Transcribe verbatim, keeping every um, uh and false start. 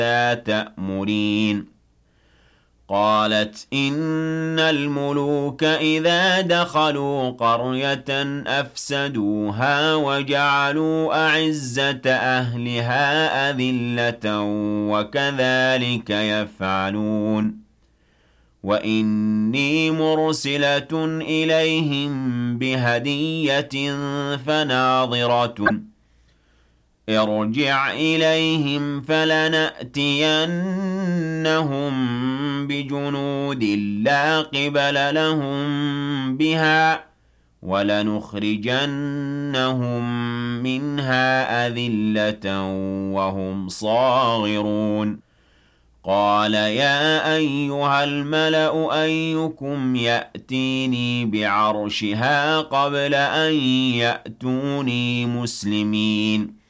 لا تأمرين قالت إن الملوك إذا دخلوا قرية أفسدوها وجعلوا أعزة أهلها أذلة وكذلك يفعلون وإني مرسلة إليهم بهدية فناظرة ارجع إليهم فلنأتينهم بجنود لا قبل لهم بها ولنخرجنهم منها أذلة وهم صاغرون قال يا أيها الملأ أيكم يأتيني بعرشها قبل أن يأتوني مسلمين